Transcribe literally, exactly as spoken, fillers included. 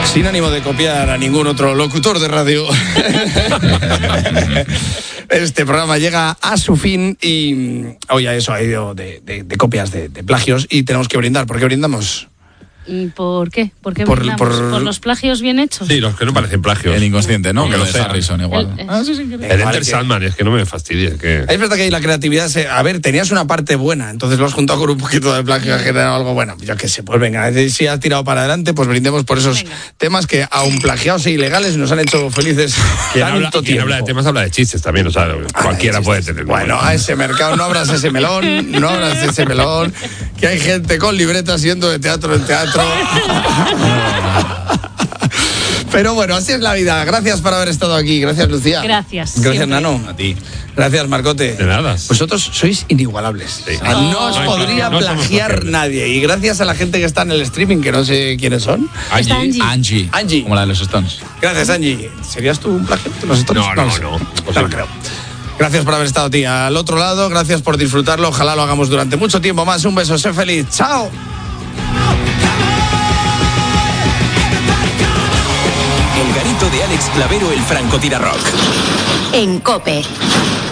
Sin ánimo de copiar a ningún otro locutor de radio, este programa llega a su fin y hoy a eso ha ido de, de, de copias, de, de plagios, y tenemos que brindar. ¿Por qué brindamos? ¿Por qué? ¿Por qué por, por, por... por los plagios bien hechos? Sí, los que no parecen plagios. El inconsciente, ¿no? El Que lo de de Harrison igual. El, Ah, sí, sí, El Enter vale, Sandman, es que no me fastidies. Que... Es verdad que ahí la creatividad se... A ver, tenías una parte buena, entonces lo has juntado con un poquito de plagio, ha generado algo bueno. Yo qué sé, pues venga, si has tirado para adelante, pues brindemos por esos venga. temas que, aun plagiados e ilegales, nos han hecho felices quien tanto habla, tiempo. Quien habla de temas habla de chistes también, o sea, ah, cualquiera puede tener. Bueno, a ese mercado no abras ese melón, no abras ese melón, que hay gente con libretas yendo de teatro en teatro. Pero bueno, así es la vida. Gracias por haber estado aquí. Gracias, Lucía. Gracias. Gracias, siempre. Nano. A ti. Gracias, Marcote. De nada. Vosotros sois inigualables. Sí. Oh. No os podría no plagiar nadie. Y gracias a la gente que está en el streaming, que no sé quiénes son. Angie. Angie. Angie. Angie. Como la de los Stones. Gracias, Angie. ¿Serías tú un plagio de los Stones? No, no, no. No, no, no lo creo. Gracias por haber estado, tía. Al otro lado, gracias por disfrutarlo. Ojalá lo hagamos durante mucho tiempo más. Un beso, sé feliz. ¡Chao! El garito de Alex Clavero, el francotirador. En COPE.